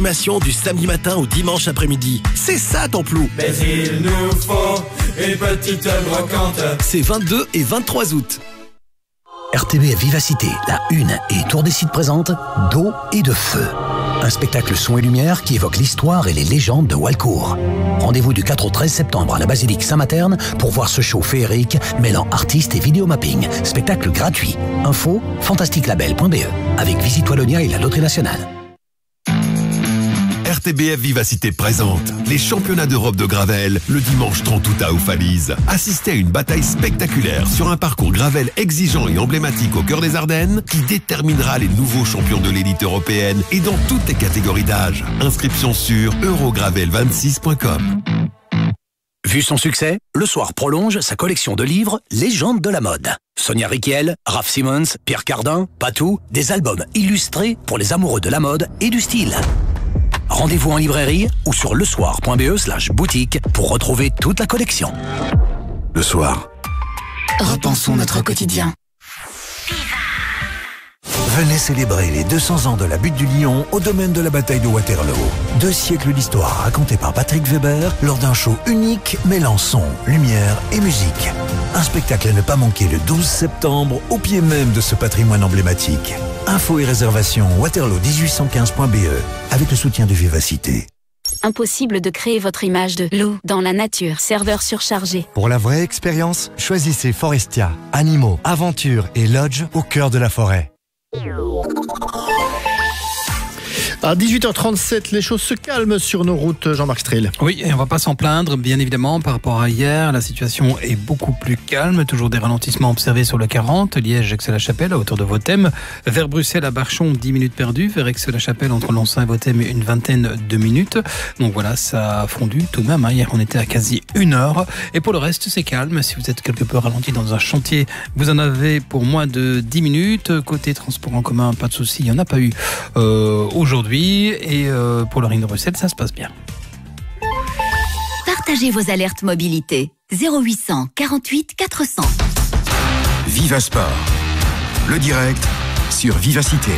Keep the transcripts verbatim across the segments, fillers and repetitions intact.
Du samedi matin au dimanche après-midi. C'est ça ton plou. Mais il nous faut une petite brocante. C'est vingt-deux et vingt-trois août. R T B F Vivacité, la Une et Tour des Sites présentent D'eau et de feu. Un spectacle son et lumière qui évoque l'histoire et les légendes de Walcourt. Rendez-vous du quatre au treize septembre à la basilique Saint-Materne pour voir ce show féerique mêlant artistes et vidéomapping. Spectacle gratuit. Info fantastique label point b e avec Visite Wallonia et la Loterie Nationale. R T B F Vivacité présente les championnats d'Europe de Gravel le dimanche trente août à Aufalise. Assistez à une bataille spectaculaire sur un parcours Gravel exigeant et emblématique au cœur des Ardennes qui déterminera les nouveaux champions de l'élite européenne et dans toutes les catégories d'âge. Inscription sur eurogravel vingt-six point com. Vu son succès, Le Soir prolonge sa collection de livres Légendes de la mode. Sonia Rykiel, Raph Simons, Pierre Cardin, Patou, des albums illustrés pour les amoureux de la mode et du style. Rendez-vous en librairie ou sur lesoir point b e slash boutique pour retrouver toute la collection. Le Soir. Repensons notre quotidien. Venez célébrer les deux cents ans de la butte du Lion au domaine de la bataille de Waterloo. Deux siècles d'histoire racontés par Patrick Weber lors d'un show unique mêlant son, lumière et musique. Un spectacle à ne pas manquer le douze septembre au pied même de ce patrimoine emblématique. Infos et réservations waterloo dix-huit cent quinze point b e avec le soutien de Vivacité. Impossible de créer votre image de loup dans la nature. Serveur surchargé. Pour la vraie expérience, choisissez Forestia. Animaux, aventures et lodge au cœur de la forêt. À dix-huit heures trente-sept, les choses se calment sur nos routes, Jean-Marc Strill. Oui, et on va pas s'en plaindre, bien évidemment, par rapport à hier. La situation est beaucoup plus calme. Toujours des ralentissements observés sur le quarante, Liège-Aix-la-Chapelle, à hauteur de Vauthem. Vers Bruxelles, à Barchon, dix minutes perdues. Vers Aix-la-Chapelle, entre Lonsin et Vauthem, une vingtaine de minutes. Donc voilà, ça a fondu tout de même. Hein. Hier, on était à quasi une heure. Et pour le reste, c'est calme. Si vous êtes quelque peu ralenti dans un chantier, vous en avez pour moins de dix minutes. Côté transport en commun, pas de souci, il n'y en a pas eu euh, aujourd'hui. Et euh, pour le ring de Bruxelles, ça se passe bien. Partagez vos alertes mobilité. zéro huit cent quarante-huit quatre cents. Viva Sport. Le direct sur Vivacité.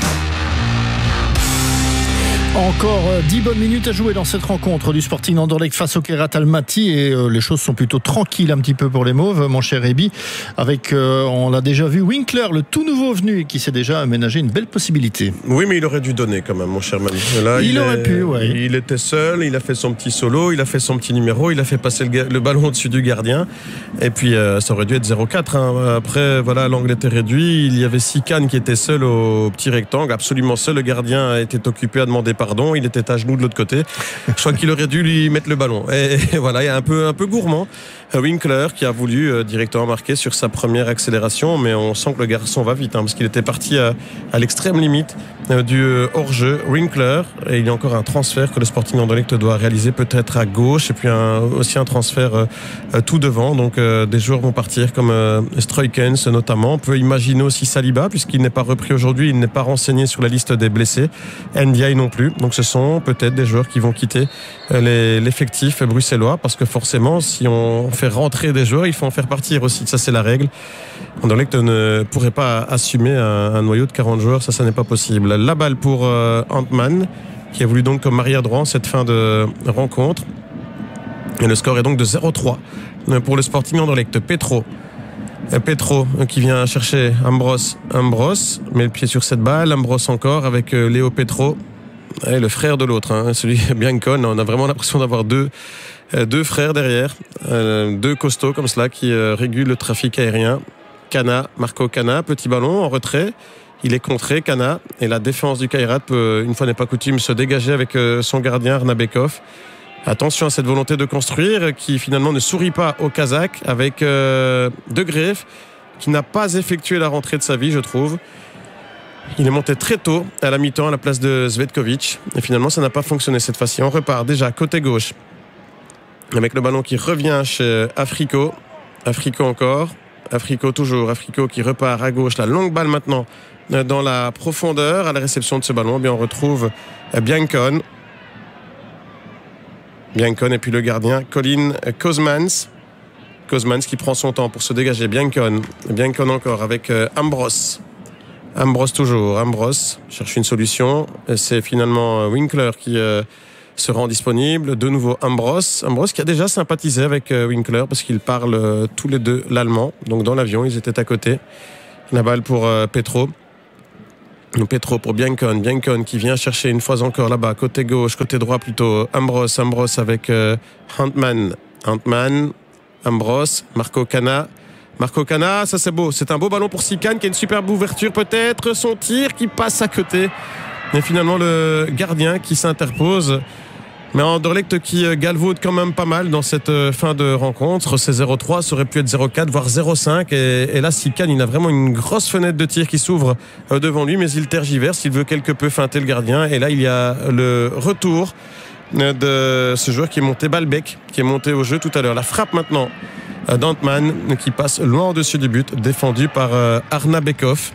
Encore dix bonnes minutes à jouer dans cette rencontre du Sporting Anderlecht face au Kairat Almaty et euh, les choses sont plutôt tranquilles un petit peu pour les Mauves, mon cher Ebi, avec, euh, on l'a déjà vu, Winkler, le tout nouveau venu qui s'est déjà aménagé une belle possibilité. Oui, mais il aurait dû donner quand même, mon cher Manu. Là, il, il aurait est, pu, oui. Il était seul, il a fait son petit solo, il a fait son petit numéro, il a fait passer le, le ballon au-dessus du gardien et puis euh, ça aurait dû être zéro quatre. Hein. Après, voilà, l'angle était réduit, il y avait Sikan qui était seul au petit rectangle, absolument seul, le gardien était occupé à demander pardon, il était à genoux de l'autre côté. Je crois qu'il aurait dû lui mettre le ballon. Et, et voilà, il y a un peu, un peu gourmand. Winkler qui a voulu euh, directement marquer sur sa première accélération, mais on sent que le garçon va vite, hein, parce qu'il était parti à, à l'extrême limite euh, du euh, hors-jeu. Winkler, et il y a encore un transfert que le Sporting Anderlecht doit réaliser peut-être à gauche, et puis un, aussi un transfert euh, euh, tout devant. Donc euh, des joueurs vont partir comme euh, Stroikens notamment. On peut imaginer aussi Saliba, puisqu'il n'est pas repris aujourd'hui, il n'est pas renseigné sur la liste des blessés. Ndiaye non plus. Donc ce sont peut-être des joueurs qui vont quitter euh, les, l'effectif bruxellois, parce que forcément, si on fait rentrer des joueurs, il faut en faire partir aussi. Ça, c'est la règle. Anderlecht ne pourrait pas assumer un, un noyau de quarante joueurs. Ça, ça n'est pas possible. La balle pour euh, Antman, qui a voulu donc comme arrière droit en cette fin de rencontre. Et le score est donc de zéro trois pour le Sporting Anderlecht. Petro. Petro qui vient chercher Ambros. Ambros met le pied sur cette balle. Ambros encore avec euh, Léo Petro. Et le frère de l'autre, hein, celui Biancon. On a vraiment l'impression d'avoir deux Deux frères derrière, euh, deux costauds comme cela qui euh, régulent le trafic aérien. Cana, Marco Cana, petit ballon en retrait. Il est contré, Cana. Et la défense du Kairat peut, une fois n'est pas coutume, se dégager avec euh, son gardien Arnabekov. Attention à cette volonté de construire qui finalement ne sourit pas au Kazakh avec euh, De Greef qui n'a pas effectué la rentrée de sa vie, je trouve. Il est monté très tôt à la mi-temps à la place de Zvetkovic. Et finalement, ça n'a pas fonctionné cette fois-ci. On repart déjà côté gauche. Avec le ballon qui revient chez Africo. Africo encore. Africo toujours. Africo qui repart à gauche. La longue balle maintenant dans la profondeur. À la réception de ce ballon, eh bien, on retrouve Biancon. Biancon et puis le gardien Colin Kozmans. Kozmans qui prend son temps pour se dégager. Biancon. Biancon encore avec Ambros. Ambros toujours, Ambros cherche une solution. C'est finalement Winkler qui euh, se rend disponible. De nouveau Ambros. Ambros qui a déjà sympathisé avec euh, Winkler parce qu'ils parlent euh, tous les deux l'allemand. Donc dans l'avion, ils étaient à côté. La balle pour euh, Petro. Petro pour Biancon. Biancon qui vient chercher une fois encore là-bas, côté gauche, côté droit plutôt. Ambros, Ambros avec euh, Huntman. Huntman, Ambros, Marco Cana. Marco Cana, ça c'est beau. C'est un beau ballon pour Sican qui a une superbe ouverture peut-être. Son tir qui passe à côté. Et finalement le gardien qui s'interpose. Mais Anderlecht qui galvaude quand même pas mal dans cette fin de rencontre. C'est zéro trois, ça aurait pu être zéro quatre, voire zéro cinq. Et, et là, Sican, il a vraiment une grosse fenêtre de tir qui s'ouvre devant lui, mais il tergiverse. Il veut quelque peu feinter le gardien. Et là, il y a le retour de ce joueur qui est monté, Balbec, qui est monté au jeu tout à l'heure. La frappe maintenant d'Antman qui passe loin au-dessus du but, défendu par Arna Bekov.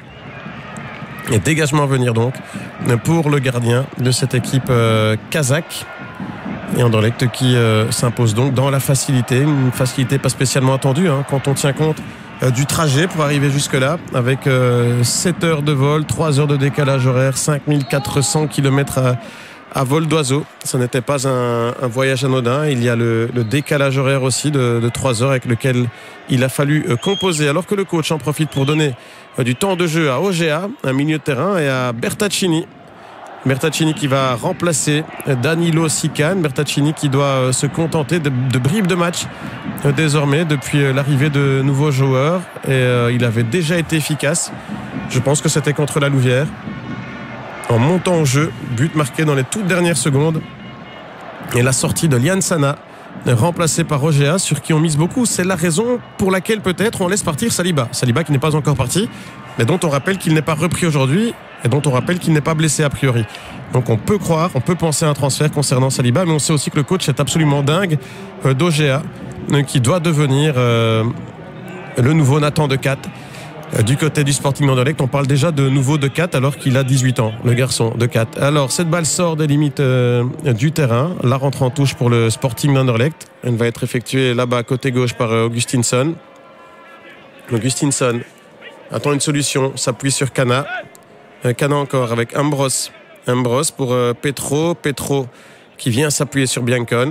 Et dégagement à venir donc pour le gardien de cette équipe euh, kazakh. Et Anderlecht qui euh, s'impose donc dans la facilité, une facilité pas spécialement attendue hein, quand on tient compte euh, du trajet pour arriver jusque-là, avec euh, sept heures de vol, trois heures de décalage horaire, cinq mille quatre cents kilomètres à, à vol d'oiseau. Ce n'était pas un, un voyage anodin. Il y a le, le décalage horaire aussi de, de trois heures avec lequel il a fallu euh, composer, alors que le coach en profite pour donner euh, du temps de jeu à Ogea, un milieu de terrain, et à Bertaccini. Bertaccini qui va remplacer Danilo Sican. Bertaccini qui doit se contenter de, de bribes de match désormais depuis l'arrivée de nouveaux joueurs. Et euh, il avait déjà été efficace. Je pense que c'était contre la Louvière. En montant au jeu, but marqué dans les toutes dernières secondes. Et la sortie de Lian Sana, remplacé par Ogea, sur qui on mise beaucoup. C'est la raison pour laquelle peut-être on laisse partir Saliba. Saliba qui n'est pas encore parti, mais dont on rappelle qu'il n'est pas repris aujourd'hui. Et dont on rappelle qu'il n'est pas blessé a priori. Donc on peut croire, on peut penser à un transfert concernant Saliba, mais on sait aussi que le coach est absolument dingue euh, d'Ogea, euh, qui doit devenir euh, le nouveau Nathan Decat. Euh, du côté du Sporting Anderlecht, on parle déjà de nouveau Decat alors qu'il a dix-huit ans, le garçon Decat. Alors cette balle sort des limites euh, du terrain, la rentre en touche pour le Sporting d'Anderlecht. Elle va être effectuée là-bas côté gauche par euh, Augustinsson. Augustinsson attend une solution, s'appuie sur Cana. Cana encore avec Ambros. Ambros pour euh, Petro. Petro qui vient s'appuyer sur Biancon.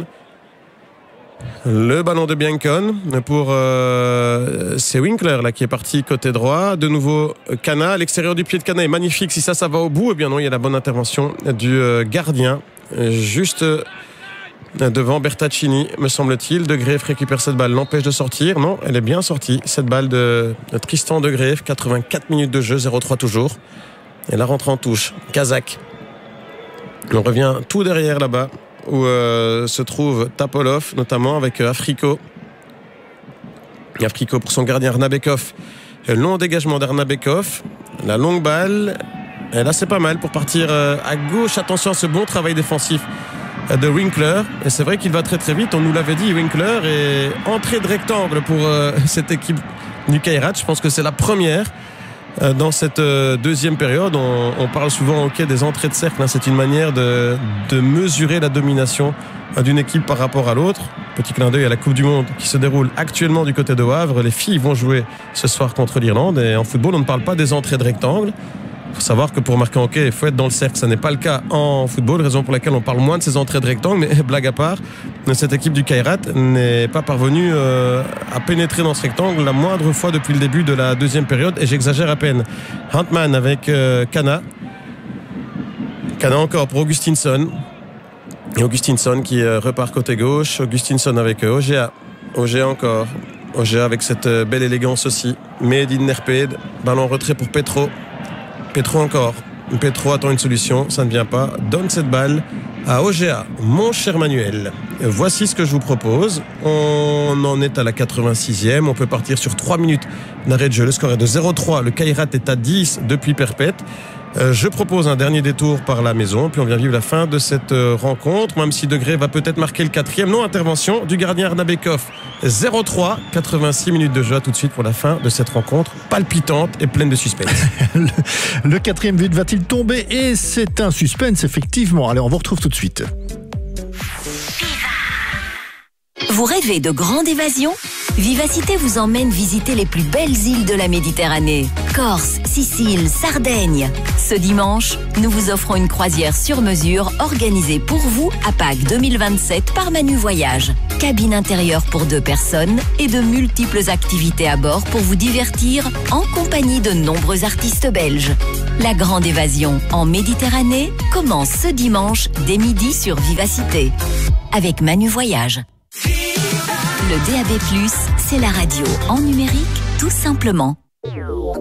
Le ballon de Biancon pour euh, c'est Winkler là qui est parti côté droit. De nouveau Cana. L'extérieur du pied de Cana est magnifique. Si ça, ça va au bout, eh bien non, il y a la bonne intervention du euh, gardien. Juste euh, devant Bertaccini, me semble-t-il. De Greef récupère cette balle, l'empêche de sortir. Non, elle est bien sortie. Cette balle de, de Tristan De Greef. quatre-vingt-quatre minutes de jeu, zéro trois toujours. Et la rentre en touche, Kazakh. On revient tout derrière là-bas, où euh, se trouve Tapolov, notamment avec euh, Afriko. Afriko pour son gardien Arnabekov. Long dégagement d'Arnabekov. La longue balle. Et là, c'est pas mal pour partir euh, à gauche. Attention à ce bon travail défensif euh, de Winkler. Et c'est vrai qu'il va très très vite. On nous l'avait dit, Winkler. Et entrée de rectangle pour euh, cette équipe du Kairat. Je pense que c'est la première. Dans cette deuxième période, on, on parle souvent okay, des entrées de cercle. Hein. C'est une manière de, de mesurer la domination d'une équipe par rapport à l'autre. Petit clin d'œil à la Coupe du Monde qui se déroule actuellement du côté de Wavre. Les filles vont jouer ce soir contre l'Irlande. Et en football, on ne parle pas des entrées de rectangle. Il faut savoir que pour marquer en hockey, il faut être dans le cercle. Ça n'est pas le cas en football, raison pour laquelle on parle moins de ces entrées de rectangle. Mais blague à part, cette équipe du Kairat n'est pas parvenue euh, à pénétrer dans ce rectangle la moindre fois depuis le début de la deuxième période. Et j'exagère à peine. Huntman avec euh, Cana. Cana encore pour Augustinsson. Et Augustinsson qui euh, repart côté gauche. Augustinsson avec euh, Ogea. Ogea encore. Ogea avec cette euh, belle élégance aussi. Mehdi Nerped. Ballon en retrait pour Petro. Petro encore. Petro attend une solution, ça ne vient pas. Donne cette balle à Ogea. Mon cher Manuel, voici ce que je vous propose. On en est à la quatre-vingt-sixième. On peut partir sur trois minutes d'arrêt de jeu. Le score est de zéro trois. Le Kairat est à dix depuis Perpète. Euh, je propose un dernier détour par la maison, puis on vient vivre la fin de cette euh, rencontre, même si De Grey va peut-être marquer le quatrième. Non, intervention du gardien Arnabekov. zéro trois, quatre-vingt-six minutes de jeu. À tout de suite pour la fin de cette rencontre palpitante et pleine de suspense. le, le quatrième but va-t-il tomber? Et c'est un suspense, effectivement. Allez, on vous retrouve tout de suite. Vous rêvez de grande évasion? Vivacité vous emmène visiter les plus belles îles de la Méditerranée. Corse, Sicile, Sardaigne. Ce dimanche, nous vous offrons une croisière sur mesure organisée pour vous à Pâques deux mille vingt-sept par Manu Voyage. Cabine intérieure pour deux personnes et de multiples activités à bord pour vous divertir en compagnie de nombreux artistes belges. La grande évasion en Méditerranée commence ce dimanche dès midi sur Vivacité. Avec Manu Voyage. Le D A B plus, c'est la radio en numérique tout simplement.